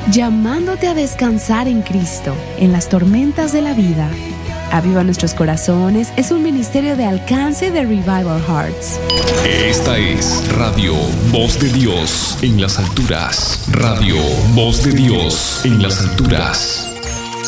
llamándote a descansar en Cristo, en las tormentas de la vida. Aviva Nuestros Corazones es un ministerio de alcance de Revival Hearts. Esta es Radio Voz de Dios en las alturas. Radio Voz de Dios en las alturas.